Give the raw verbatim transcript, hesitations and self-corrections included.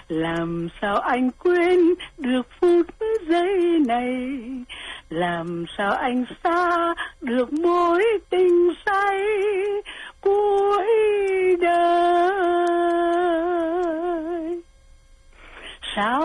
Làm sao anh quên được phút giây này, làm sao anh xa được mối tình say cuối đời. Sao